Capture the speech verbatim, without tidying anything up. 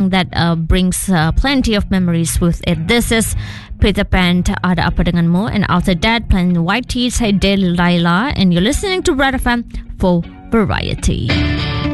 song that uh, brings uh, plenty of memories with it. This is Peter Pan, Ada Apa Denganmu, and after that, playing White Teeth, Hey Delilah, and you're listening to Red F M for Variety.